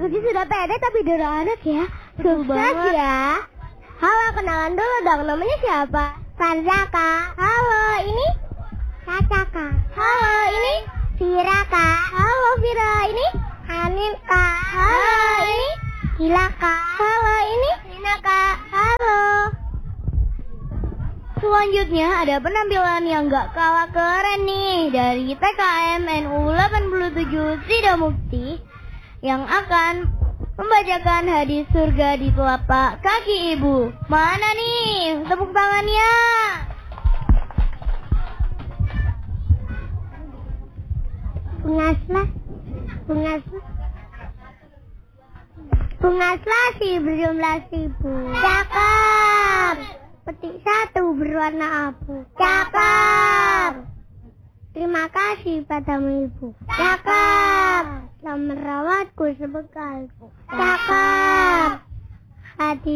Rambutnya sudah pendek tapi anak ya. Sukses ya. Halo, kenalan dulu dong. Namanya siapa? Farza, Kak. Halo, ini Caca, Kak. Halo, ini Vira, Kak. Halo, Vira. Ini Anin, Kak. Halo, ini Gila, Kak. Halo, ini Nina, Kak. Halo. Selanjutnya ada penampilan yang gak kalah keren nih dari TKM NU 87 Sidomukti yang akan membacakan hadis surga di telapak kaki ibu. Mana nih tepuk tangannya? Bunga selasi berjumlah 1000. Cakep. Petik 1 berwarna abu. Cakep. Terima kasih padamu ibu. Cakep. Telah merawatku sebekalku. Cakep. Hati